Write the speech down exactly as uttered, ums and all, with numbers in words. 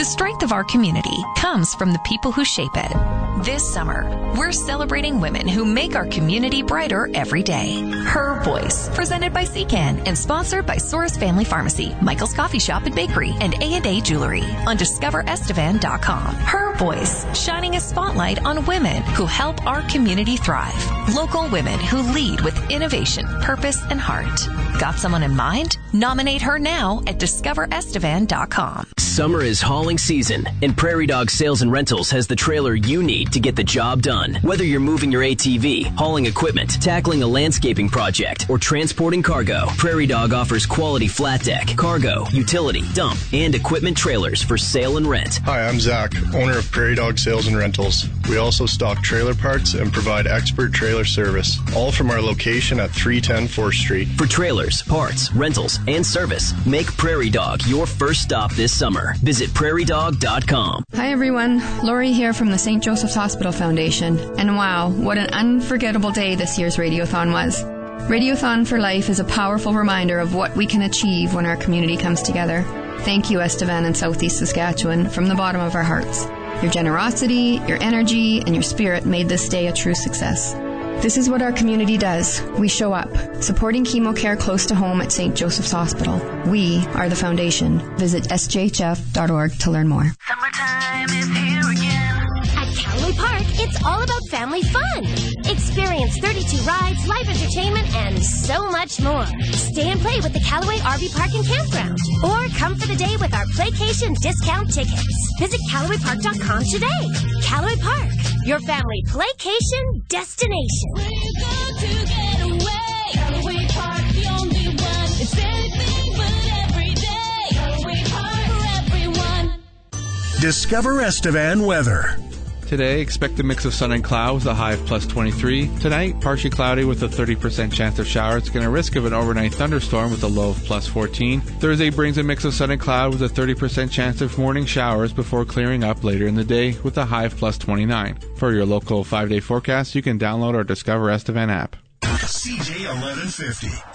The strength of our community comes from the people who shape it. This summer, we're celebrating women who make our community brighter every day. Her Voice, presented by C C A N and sponsored by Soros Family Pharmacy, Michael's Coffee Shop and Bakery, and A and A Jewelry on discover estevan dot com. Her Voice, shining a spotlight on women who help our community thrive. Local women who lead with innovation, purpose, and heart. Got someone in mind? Nominate her now at discover estevan dot com. Summer is hauling season, and Prairie Dog Sales and Rentals has the trailer you need to get the job done. Whether you're moving your A T V, hauling equipment, tackling a landscaping project, or transporting cargo, Prairie Dog offers quality flat deck, cargo, utility, dump, and equipment trailers for sale and rent. Hi, I'm Zach, owner of Prairie Dog Sales and Rentals. We also stock trailer parts and provide expert trailer service, all from our location at three ten fourth Street. For trailers, parts, rentals, and service, make Prairie Dog your first stop this summer. Visit prairie dog dot com. Hi everyone, Lori here from the Saint Joseph's Hospital Foundation. And wow, what an unforgettable day this year's Radiothon was. Radiothon for Life is a powerful reminder of what we can achieve when our community comes together. Thank you, Estevan and Southeast Saskatchewan, from the bottom of our hearts. Your generosity, your energy, and your spirit made this day a true success. This is what our community does. We show up, supporting chemo care close to home at Saint Joseph's Hospital. We are the foundation. Visit s j h f dot org to learn more. Summertime is here again. At Callaway Park, it's all about family fun. Experience thirty-two rides, live entertainment, and so much more. Stay and play with the Callaway R V Park and Campground. Or come for the day with our Playcation discount tickets. Visit Callaway Park dot com today. Callaway Park, your family playcation destination. We're going to get away. Callaway Park, the only one. It's anything but every day. Callaway Park for everyone. Discover Estevan weather. Today, expect a mix of sun and clouds with a high of plus twenty-three. Tonight, partially cloudy with a thirty percent chance of showers and a risk of an overnight thunderstorm with a low of plus fourteen. Thursday brings a mix of sun and cloud with a thirty percent chance of morning showers before clearing up later in the day with a high of plus twenty-nine. For your local five-day forecast, you can download our Discover Estevan app. C J eleven fifty.